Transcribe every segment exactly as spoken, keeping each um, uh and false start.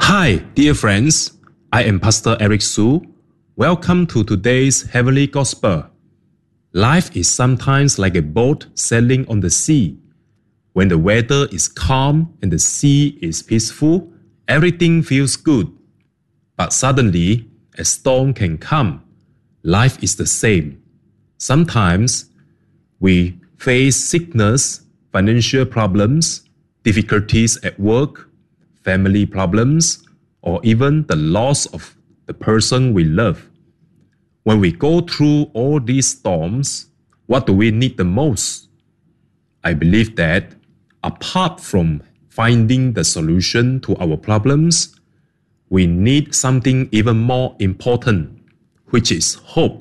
Hi, dear friends. I am Pastor Eric Su. Welcome to today's Heavenly Gospel. Life is sometimes like a boat sailing on the sea. When the weather is calm and the sea is peaceful, everything feels good. But suddenly, a storm can come. Life is the same. Sometimes, we face sickness, financial problems, difficulties at work, family problems, or even the loss of the person we love. When we go through all these storms, what do we need the most? I believe that apart from finding the solution to our problems, we need something even more important, which is hope.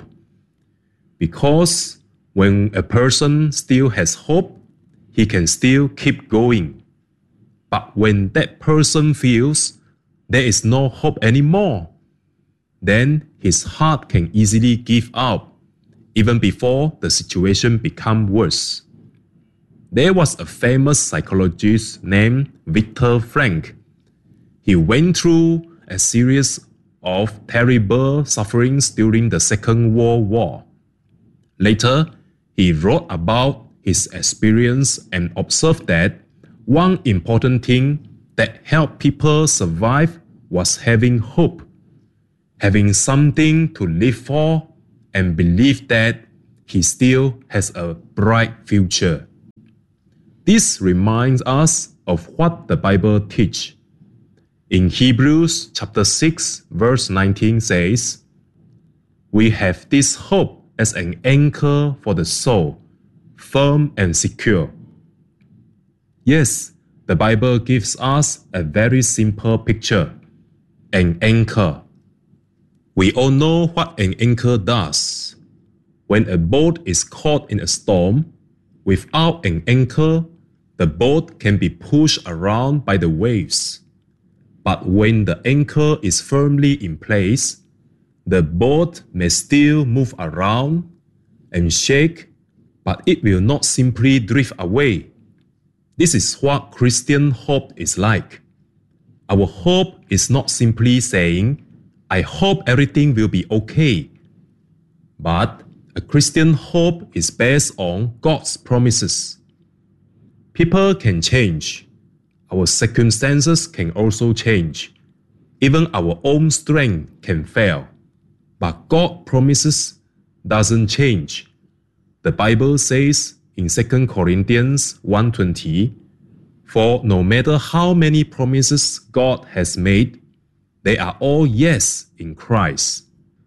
Because when a person still has hope, he can still keep going. But when that person feels there is no hope anymore, then his heart can easily give up, even before the situation becomes worse. There was a famous psychologist named Viktor Frankl. He went through a series of terrible sufferings during the Second World War. Later, he wrote about his experience and observed that one important thing that helped people survive was having hope, having something to live for, and believe that he still has a bright future. This reminds us of what the Bible teaches. In Hebrews chapter six, verse nineteen says, "We have this hope as an anchor for the soul, firm and secure." Yes, the Bible gives us a very simple picture, an anchor. We all know what an anchor does. When a boat is caught in a storm, without an anchor, the boat can be pushed around by the waves. But when the anchor is firmly in place, the boat may still move around and shake, but it will not simply drift away. This is what Christian hope is like. Our hope is not simply saying, "I hope everything will be okay." But a Christian hope is based on God's promises. People can change. Our circumstances can also change. Even our own strength can fail. But God's promises doesn't change. The Bible says in Second Corinthians one twenty, "For no matter how many promises God has made, they are all yes in Christ."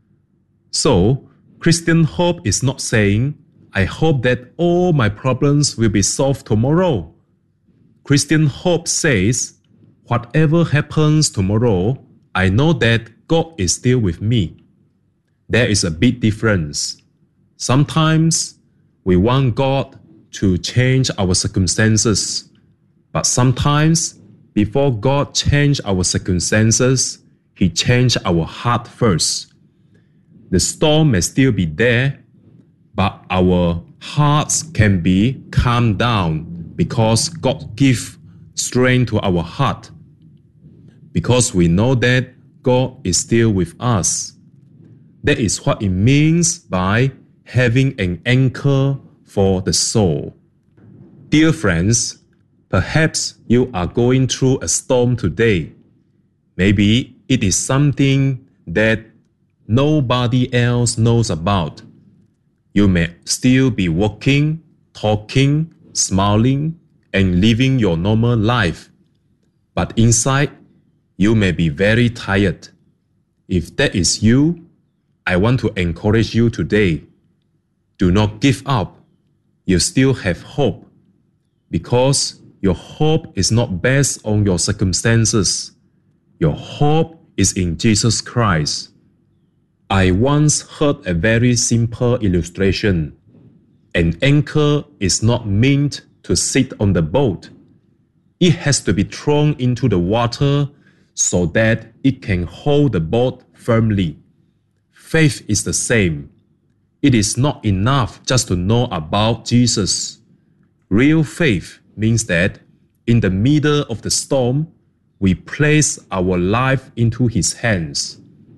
So, Christian hope is not saying, "I hope that all my problems will be solved tomorrow." Christian hope says, "Whatever happens tomorrow, I know that God is still with me." There is a big difference. Sometimes we want God to change our circumstances, but sometimes before God changes our circumstances, He changes our heart first. The storm may still be there, but our hearts can be calmed down because God gives strength to our heart. Because we know that God is still with us. That is what it means by having an anchor for the soul. Dear friends, perhaps you are going through a storm today. Maybe it is something that nobody else knows about. You may still be walking, talking, smiling, and living your normal life. But inside, you may be very tired. If that is you, I want to encourage you today. Do not give up. You still have hope. Because your hope is not based on your circumstances. Your hope is in Jesus Christ. I once heard a very simple illustration. An anchor is not meant to sit on the boat. It has to be thrown into the water so that it can hold the boat firmly. Faith is the same. It is not enough just to know about Jesus. Real faith means that in the middle of the storm, we place our life into His hands.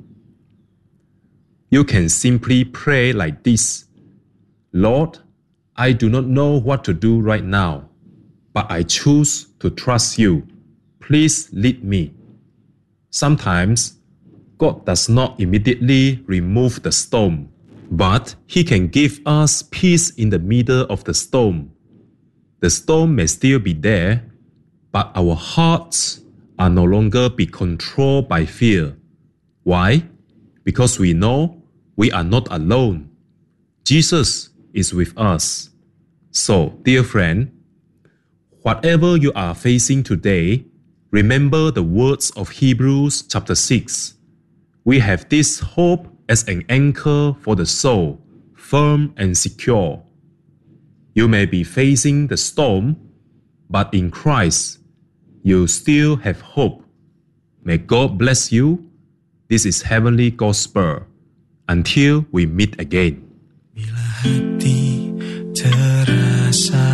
You can simply pray like this: Lord, I do not know what to do right now, but I choose to trust You. Please lead me. Sometimes, God does not immediately remove the storm, but He can give us peace in the middle of the storm. The storm may still be there, but our hearts are no longer be controlled by fear. Why? Because we know we are not alone. Jesus is with us. So, dear friend, whatever you are facing today, remember the words of Hebrews chapter six. We have this hope as an anchor for the soul, firm and secure. You may be facing the storm, but in Christ, you still have hope. May God bless you. This is Heavenly Gospel. Until we meet again. Bila hati terasa